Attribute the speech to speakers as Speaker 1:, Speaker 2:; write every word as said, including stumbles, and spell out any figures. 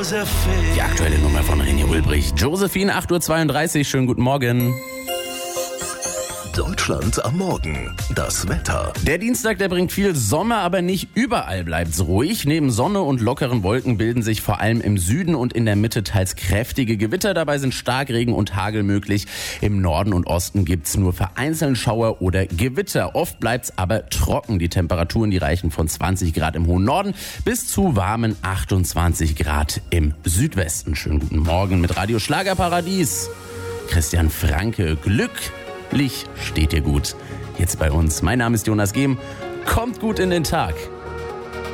Speaker 1: Josephine.
Speaker 2: Die aktuelle Nummer von René Ulbricht. Josephine, acht Uhr zweiunddreißig. Schönen guten Morgen.
Speaker 3: Deutschland am Morgen. Das Wetter.
Speaker 2: Der Dienstag, der bringt viel Sommer, aber nicht überall bleibt's ruhig. Neben Sonne und lockeren Wolken bilden sich vor allem im Süden und in der Mitte teils kräftige Gewitter. Dabei sind Starkregen und Hagel möglich. Im Norden und Osten gibt's nur vereinzelt Schauer oder Gewitter. Oft bleibt's aber trocken. Die Temperaturen, die reichen von zwanzig Grad im hohen Norden bis zu warmen achtundzwanzig Grad im Südwesten. Schönen guten Morgen mit Radio Schlagerparadies. Christian Franke, Glück. Licht steht dir gut. Jetzt bei uns. Mein Name ist Jonas Gehm. Kommt gut in den Tag.